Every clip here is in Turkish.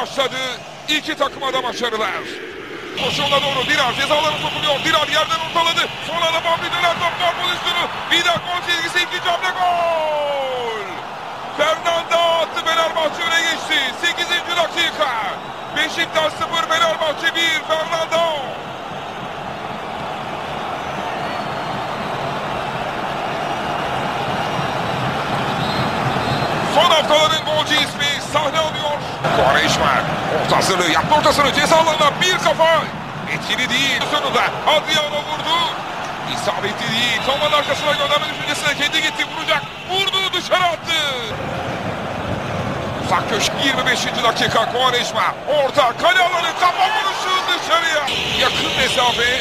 başladı. İki takıma da başarılar. Koşuğuna doğru Dirar cezalarına sokuluyor. Dirar yerden ortaladı. Sonra da Bambi döner top gol pozisyonu. Vida gol çizgisi, ikinci hamle gol. Fernanda attı, Fenerbahçe öne geçti. 8. dakika. Beşiktaş 0, Fenerbahçe 1. Fernanda. Son haftaların golcü ismi sahne alıyor. Quaresma orta hazırlığı yaptı, ortasını ceza alanına bir kafa. Etkili değil. Sonunda Adriano vurdu. İsabetli değil. Kafanın arkasına gönderme düşüncesine kendi gitti, vuracak. Vurdu, dışarı attı. Uzak köşe 25. dakika. Quaresma orta kale alanı, kafa vuruşu dışarıya. Yakın mesafe.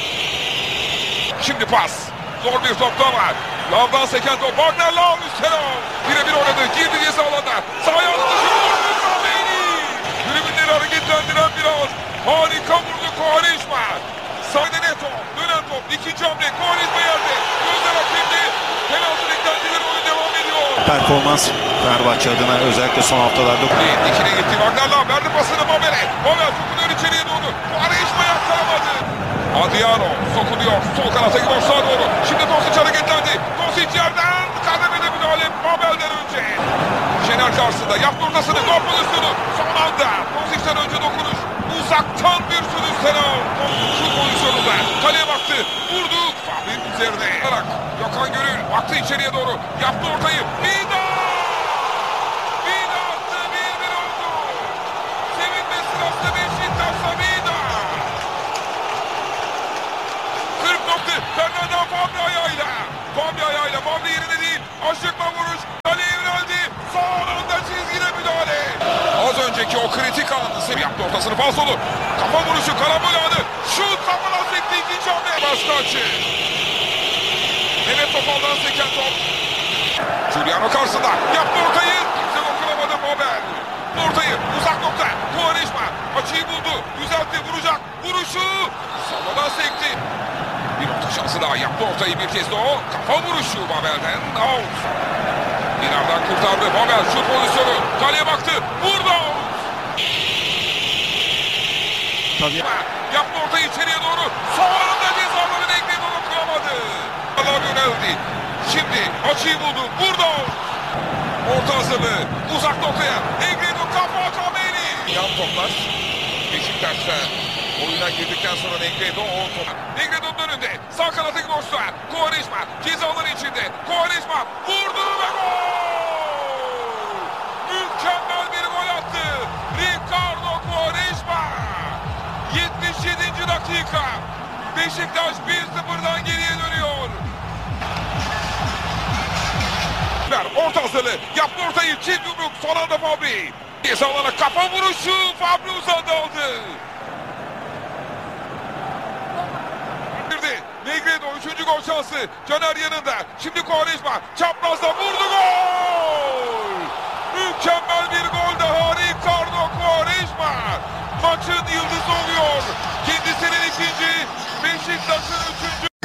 Şimdi pas. Zor bir topta var. Lavdan seken top. Wagner Lav üstüne. Birebir oynadı. Girdi ceza alanına. Sağ ayağını dışarı vurdu. Kameni. Tribünleri hareketlendiren biraz. Harika vurdu Quaresma. Sağda Neto. Dönen top. İkinci hamle. Quaresma yerde. Gözler hakemde. Penaltı beklentileri, oyun devam ediyor. Performans Fenerbahçe adına özellikle son haftalarda. İkine gitti. Wagner Lav verdi pasını Mabel'e. Mabel sokuluyor içeriye doğru. Quaresma yaktaramadı. Adriano sokuluyor. Sol kanata gidiyor, sağa doğru. Şimdi Dosic hareketlendi. Dosic yerden kademede müdahale Mabel'den önce. Şener karşısında yaptı ortasını. Gol pozisyonu. Son anda Dosic'ten önce dokunuş. Uzaktan bir sürüş Senal. Şu pozisyonunda kaleye baktı. Vurdu. Fabrik üzerine. Gökhan Gönül baktı içeriye doğru. Yaptı ortayı. Vida! Vida attı. 1-1 oldu. Sevinme sırasında Beşiktaş'ta Vida. 40 nokta. Fernanda Fabri ayağıyla. Fabri ayağıyla. Fabri yerine değil. Aşıkma vuruş. Kaleye yöneldi. Son anda çizgide müdahale. Az önceki o kritik anı yaptı, ortasını falsolu. Kafa vuruşu, karambol anı. Şut kafadan sekti, ikinci hamle. Başka açı. Mehmet Topal'dan seken top. Giuliano karşısında. Yaptı ortayı. Kimse dokunamadı Mabel. Ortayı uzak nokta. Quaresma açıyı buldu. Düzeltti, vuracak. Vuruşu. Savadan sekti. Bir orta şansı daha. Yaptı ortayı bir kez de o. Kafa vuruşu Mabel'den. Out. Dinar'dan kurtardı. Mabel şut pozisyonu. Kaleye baktı. Vurdu. Tabii. Yaptı ortayı içeriye doğru. Sonunda cezaları bekledi, onu kıramadı. Allah yöneldi. Şimdi açıyı buldu. Vurdu. Orta hazırlığı. Uzak noktaya. Negredo kafa Kameni. Yan toplar. Beşiktaş'ta oyuna girdikten sonra Negredo o top. Negredo'nun önünde. Sağ kanatı boşluğa. Quaresma cezaların içinde. Quaresma vurdu ve gol. Mükemmel bir gol attı. Ricardo Quaresma. 77. dakika. Beşiktaş 1-0'dan geriye dönüyor. Orta hazırlığı. Yaptı ortayı. Çift yumruk. Son anda Fabri. Cezalara kafa vuruşu. Fabri uzandı aldı. Negredo 3. gol şansı. Caner yanında. Şimdi Quaresma. Çaprazda vurdu, gol. Mükemmel bir gol daha. Ricardo Quaresma. Maçın yıldızı oluyor. Kendisinin ikinci, Beşiktaş'ın